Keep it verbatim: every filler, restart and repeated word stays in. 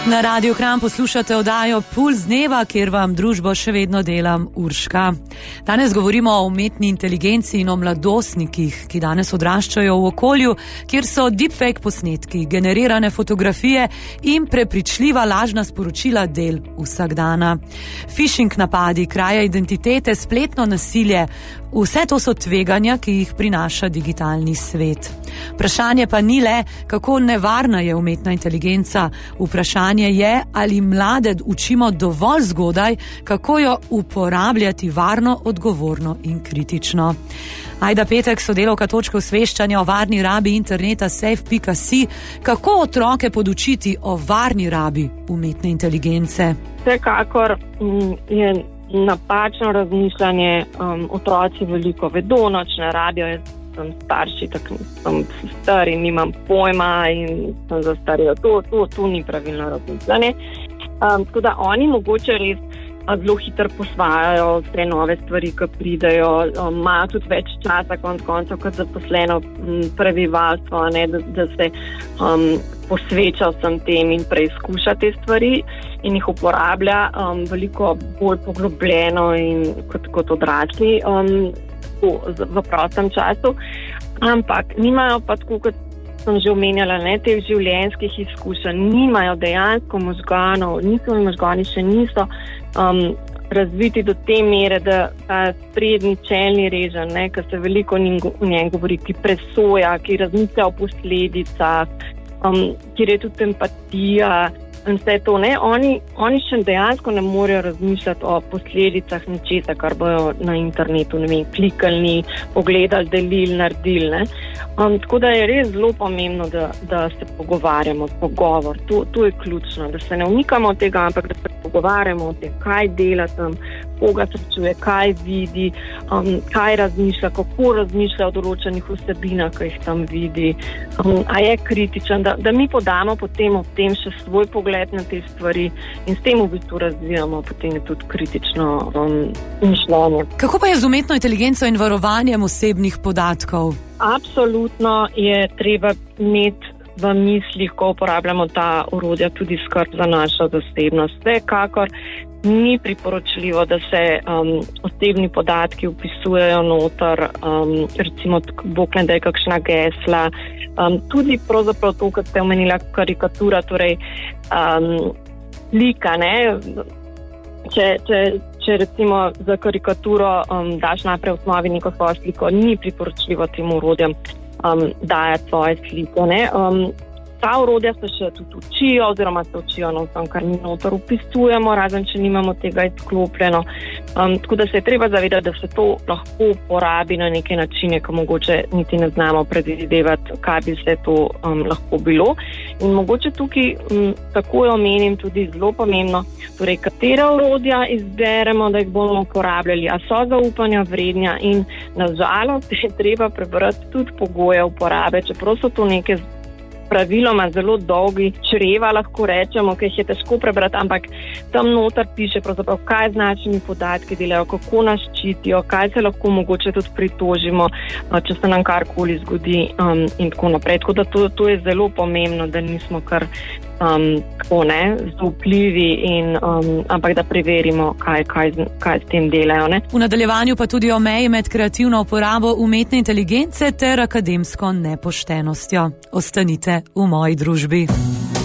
Na Radiu Kranj poslušate oddajo Puls dneva, kjer vam družbo še vedno delam Urška. Danes govorimo o umetni inteligenci in o mladostnikih, ki danes odraščajo v okolju, kjer so deepfake posnetki, generirane fotografije in prepričljiva lažna sporočila del vsakdana. Phishing napadi, kraja identitete, spletno nasilje, vse to so tveganja, ki jih prinaša digitalni svet. Vprašanje pa ni le, kako nevarna je umetna inteligenca. Vprašanje je, ali mlade učimo dovolj zgodaj, kako jo uporabljati varno, odgovorno in kritično. Ajda Petek, sodelavka točke osveščanja o varni rabi interneta safe pika si, kako otroke podučiti o varni rabi umetne inteligence? Vsekakor je napačno razmišljanje, um, otroci veliko vedo, noč ne rabijo, jaz sem starši, tako sem star in nimam pojma in sem zastarel. To, to, to ni pravilno razmišljanje. Um, tako da oni mogoče res zelo hitro posvajajo vse nove stvari, ki pridejo, um, imajo tudi več časa konc koncev kot zaposleno um, prebivalstvo, ne, da, da se um, posveča vsem tem in preizkuša te stvari in jih uporablja um, veliko bolj poglobljeno in kot, kot odrasli um, v, v prostem času. Ampak nimajo pa tako, kot sem že omenjala, ne, teh življenjskih izkušenj, nimajo dejansko možganov, njihovi možgani še niso um, razviti do te mere, da ta sprednji čelni režen, ne, ki se veliko v njem govori, ki presoja, ki razmišlja o posledicah, um, kjer je tudi empatija in vse to, ne, oni, oni še dejansko ne morejo razmišljati o posledicah ničesa, kar bojo na internetu, ne vem, klikali, pogledali, delili, naredili, ne. Um, tako da je res zelo pomembno, da, da se pogovarjamo, pogovor, to, to je ključno, da se ne umikamo od tega, ampak da se pogovarjamo o tem, kaj dela tam, koga srečuje, kaj vidi, um, kaj razmišlja, kako razmišlja o določenih vsebinah, ki jih tam vidi, um, a je kritičen, da, da mi podamo potem ob tem še svoj pogled na te stvari in s tem v bistvu razvijamo potem tudi kritično um, mišljenje. Kako pa je z umetno inteligenco in varovanjem osebnih podatkov? Absolutno je treba imeti v mislih, ko uporabljamo ta orodja, tudi skrb za našo zasebnost. Vsekakor ni priporočljivo, da se um, osebni podatki vpisujejo noter, um, recimo, bokne, da je kakšna gesla. Um, tudi pravzaprav to, kot ste omenila, karikatura, torej um, slika, ne? Če, če, če recimo za karikaturo um, daš naprej v osnovi neko svojo sliko, ni priporočljivo tem orodjem um, dajati svoje slike, ne? Um, Ta orodja se še tudi učijo, oziroma se učijo na vsem, kar mi noter upisujemo, razen če nimamo tega izklopljeno. Um, tako da se je treba zavedati, da se to lahko uporabi na neke načine, ko mogoče niti ne znamo predvidevati, kaj bi se to um, lahko bilo. In mogoče tukaj um, tako jo omenim tudi zelo pomembno, torej katera orodja izberemo, da jih bomo uporabljali, a so zaupanja vredna in nažalost je treba prebrati tudi pogoje uporabe, čeprav so to neke praviloma zelo dolgi čreva, lahko rečemo, ki jih je težko prebrati, ampak tam noter piše pravzaprav, kaj z našimi podatki delajo, kako nas ščitijo, kaj se lahko mogoče tudi pritožimo, če se nam karkoli zgodi um, in tako naprej. Tako da to, to je zelo pomembno, da nismo kar um, tako, ne, zaupljivi in um, ampak da preverimo, kaj, kaj, kaj s tem delajo, ne. V nadaljevanju pa tudi o meji med kreativno uporabo umetne inteligence ter akademsko nepoštenostjo. Ostanite v moji družbi.